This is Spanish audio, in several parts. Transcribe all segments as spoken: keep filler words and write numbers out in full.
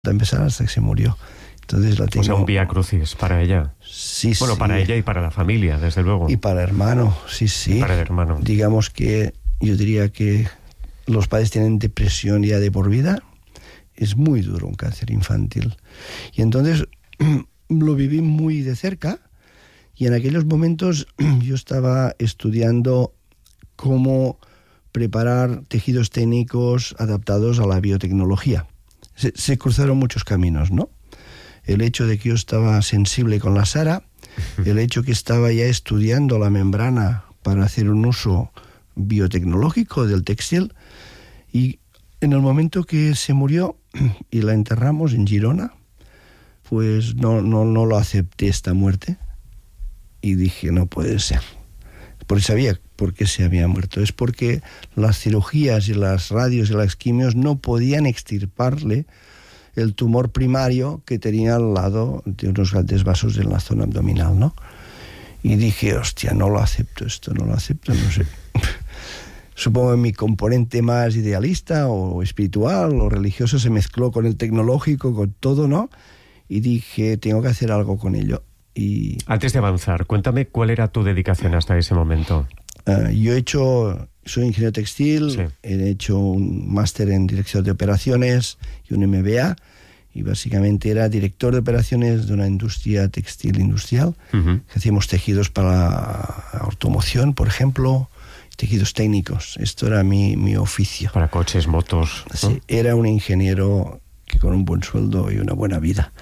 empezar hasta que se murió. Entonces la tengo... O sea, un vía crucis para ella. Sí, bueno, sí. para ella y para la familia, desde luego. Y para el hermano, sí, sí. Y para el hermano. Digamos que yo diría que los padres tienen depresión ya de por vida. Es muy duro un cáncer infantil. Y entonces lo viví muy de cerca. Y en aquellos momentos yo estaba estudiando cómo preparar tejidos técnicos adaptados a la biotecnología. Se, se cruzaron muchos caminos, ¿no? El hecho de que yo estaba sensible con la Sara, el hecho que estaba ya estudiando la membrana para hacer un uso biotecnológico del textil, y en el momento que se murió y la enterramos en Girona, pues no, no, no lo acepté esta muerte y dije, no puede ser. Porque sabía por qué se había muerto. Es porque las cirugías y las radios y las quimios no podían extirparle el tumor primario que tenía al lado de unos grandes vasos en la zona abdominal, ¿no? Y dije, hostia, no lo acepto esto, no lo acepto, no sé. Supongo que mi componente más idealista o espiritual o religioso se mezcló con el tecnológico, con todo, ¿no? Y dije, tengo que hacer algo con ello. Y antes de avanzar, cuéntame cuál era tu dedicación hasta ese momento. Uh, yo he hecho, soy ingeniero textil, sí. He hecho un máster en dirección de operaciones y un M B A, y básicamente era director de operaciones de una industria textil industrial, uh-huh. que hacíamos tejidos para automoción, por ejemplo, tejidos técnicos. Esto era mi, mi oficio. Para coches, motos, ¿no? Sí, era un ingeniero que con un buen sueldo y una buena vida.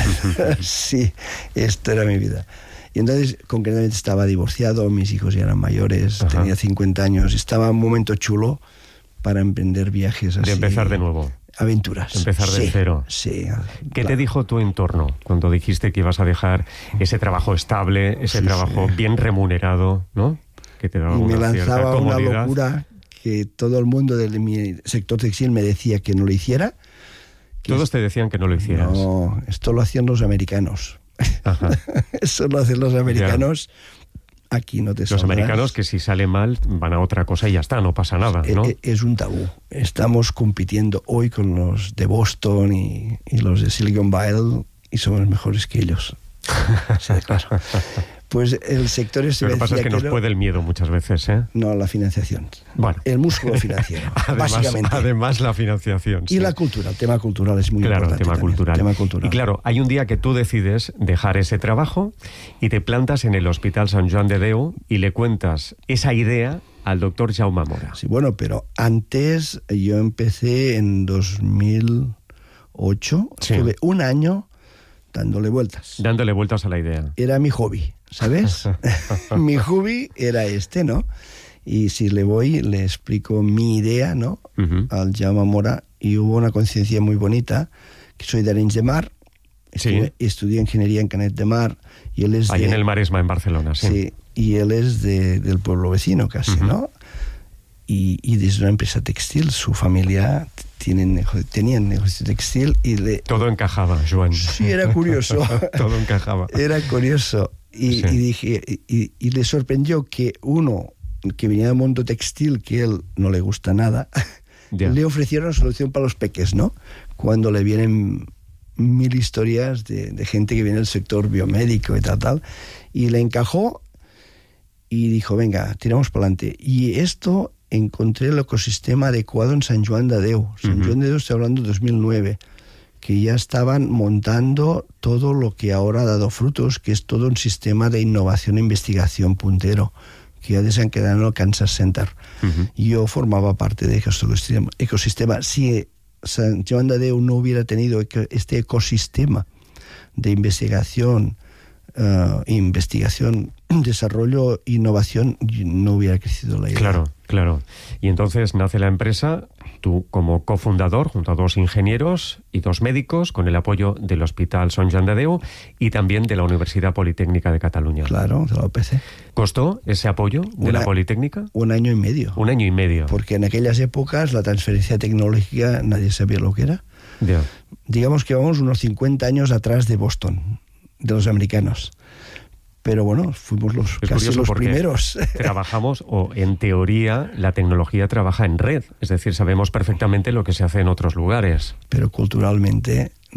Sí, esto era mi vida. Y entonces, concretamente, estaba divorciado, mis hijos ya eran mayores, ajá. Tenía cincuenta años, estaba en un momento chulo para emprender viajes así. De empezar de nuevo. Aventuras. De empezar de sí, cero. Sí. ¿Qué claro. te dijo tu entorno cuando dijiste que ibas a dejar ese trabajo estable, ese sí, trabajo sí. bien remunerado, ¿no? Que te daba y una me lanzaba cierta una locura que todo el mundo de mi sector textil me decía que no lo hiciera. Todos te decían que no lo hicieras. No, esto lo hacían los americanos. Ajá. Eso lo hacen los americanos. Ya. Aquí no te Los saldrás. Americanos, que si sale mal van a otra cosa y ya está, no pasa nada, ¿no? Es, es un tabú. Estamos compitiendo hoy con los de Boston y, y los de Silicon Valley y somos mejores que ellos. Sí, claro. Pues el sector este Lo que pasa es que, que nos no, puede el miedo muchas veces, ¿eh? No, la financiación. Bueno. El músculo financiero, además, básicamente. Además la financiación, Y sí. la cultura, el tema cultural es muy claro, importante. Claro, el tema, tema cultural. Y claro, hay un día que tú decides dejar ese trabajo y te plantas en el Hospital Sant Joan de Déu y le cuentas esa idea al doctor Jaume Mora. Sí, bueno, pero antes yo empecé en dos mil ocho, sí. Estuve un año dándole vueltas. Dándole vueltas a la idea. Era mi hobby, ¿sabes? Mi hobby era este, ¿no? Y si le voy, le explico mi idea, ¿no? Uh-huh. Al Jaume Mora, y hubo una coincidencia muy bonita, que soy de Arenys de Mar, estudié, sí. estudié ingeniería en Canet de Mar, y él es Ahí de... en el Maresma, en Barcelona, sí. Sí, y él es de, del pueblo vecino casi, uh-huh. ¿no? Y, y desde una empresa textil, su familia tienen, tenían negocio textil y le... Todo encajaba, Joan. Sí, era curioso. Todo encajaba. Era curioso. Y, sí. y dije, y, y le sorprendió que uno que venía del mundo textil, que él no le gusta nada, yeah. le ofrecieron una solución para los peques, ¿no? Cuando le vienen mil historias de, de gente que viene del sector biomédico y tal, tal. Y le encajó y dijo, venga, tiramos para adelante. Y esto... encontré el ecosistema adecuado en Sant Joan de Déu. Sant uh-huh. Joan de Déu, estoy hablando de dos mil nueve, que ya estaban montando todo lo que ahora ha dado frutos, que es todo un sistema de innovación e investigación puntero, que ya se han quedado en el Kansas Center. Uh-huh. Yo formaba parte de este ecosistema. ecosistema. Si Sant Joan de Déu no hubiera tenido este ecosistema de investigación, Uh, investigación, desarrollo, innovación, no hubiera crecido la idea. Claro, claro. Y entonces nace la empresa, tú como cofundador, junto a dos ingenieros y dos médicos, con el apoyo del Hospital Sant Joan de Déu y también de la Universidad Politécnica de Cataluña. Claro, de la U P C. ¿Costó ese apoyo de Una, la Politécnica? Un año y medio. Un año y medio. Porque en aquellas épocas la transferencia tecnológica nadie sabía lo que era. Yeah. Digamos que vamos unos cincuenta años atrás de Boston, de los americanos. Pero bueno, fuimos los es casi los primeros. Trabajamos, o en teoría, la tecnología trabaja en red. Es decir, sabemos perfectamente lo que se hace en otros lugares. Pero culturalmente